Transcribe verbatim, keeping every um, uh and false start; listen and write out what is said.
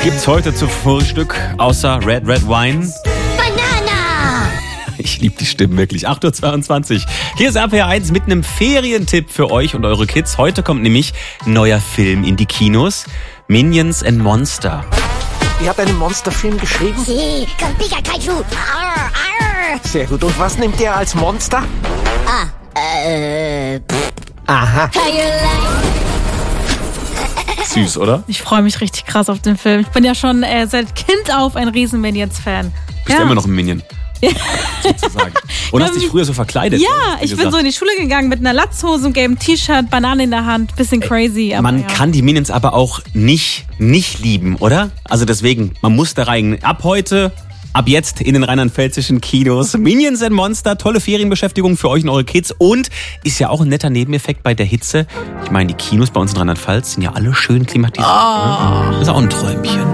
gibt's heute zu Frühstück außer Red Red Wine? Banana! Ich liebe die Stimmen wirklich. acht Uhr zweiundzwanzig. Hier ist R P R eins mit einem Ferientipp für euch und eure Kids. Heute kommt nämlich ein neuer Film in die Kinos. Minions and Monster. Ihr habt einen Monsterfilm geschrieben? Sí, con Pika Kaiju. Arr, arr. Sehr gut. Und was nimmt ihr als Monster? Ah, äh, pff. Aha. How you like? Süß, oder? Ich freue mich richtig krass auf den Film. Ich bin ja schon äh, seit Kind auf ein riesen Minions-Fan. Bist ja. du immer noch ein Minion? Sozusagen. Und hast dich früher so verkleidet? Ja, ne? ich bin so in die Schule gegangen mit einer Latzhose und gelbem T-Shirt, Banane in der Hand, bisschen crazy. Aber Man ja. kann die Minions aber auch nicht, nicht lieben, oder? Also deswegen, man muss da rein. Ab heute, ab jetzt in den rheinland-pfälzischen Kinos. Minions and Monster, tolle Ferienbeschäftigung für euch und eure Kids. Und ist ja auch ein netter Nebeneffekt bei der Hitze. Ich meine, die Kinos bei uns in Rheinland-Pfalz sind ja alle schön klimatisiert. Oh. Ne? Das ist auch ein Träumchen.